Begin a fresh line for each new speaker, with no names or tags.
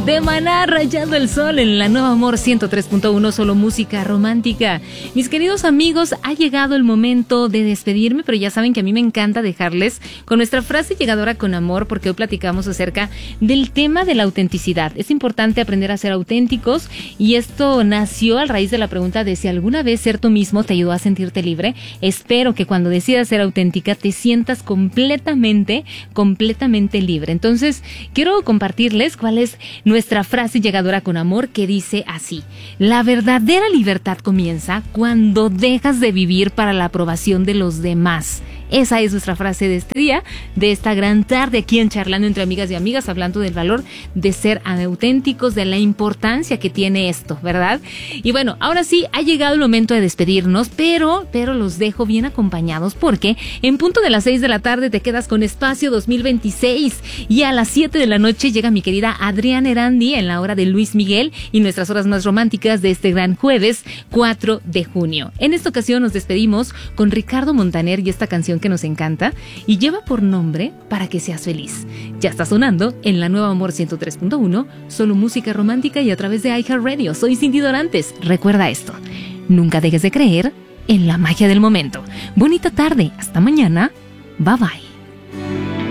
de Maná, Rayando el Sol en la Nueva Amor 103.1, solo música romántica. Mis queridos amigos, ha llegado el momento de despedirme, pero ya saben que a mí me encanta dejarles con nuestra frase llegadora con amor, porque hoy platicamos acerca del tema de la autenticidad. Es importante aprender a ser auténticos, y esto nació a raíz de la pregunta de si alguna vez ser tú mismo te ayudó a sentirte libre. Espero que cuando decidas ser auténtica te sientas completamente libre. Entonces, quiero compartirles cuál es nuestra frase llegadora con amor, que dice así: la verdadera libertad comienza cuando dejas de vivir para la aprobación de los demás. Esa es nuestra frase de este día, de esta gran tarde aquí en Charlando entre Amigas y Amigas, hablando del valor de ser auténticos, de la importancia que tiene esto, ¿verdad? Y bueno, ahora sí, ha llegado el momento de despedirnos, pero los dejo bien acompañados, porque en punto de las 6 de la tarde te quedas con Espacio 2026, y a las 7 de la noche llega mi querida Adriana Erandi en la hora de Luis Miguel y nuestras horas más románticas de este gran jueves 4 de junio. En esta ocasión nos despedimos con Ricardo Montaner y esta canción que nos encanta y lleva por nombre Para que seas feliz. Ya está sonando en la Nueva Amor 103.1, solo música romántica y a través de iHeartRadio. Soy Cindy Dorantes. Recuerda esto: nunca dejes de creer en la magia del momento. Bonita tarde. Hasta mañana. Bye bye.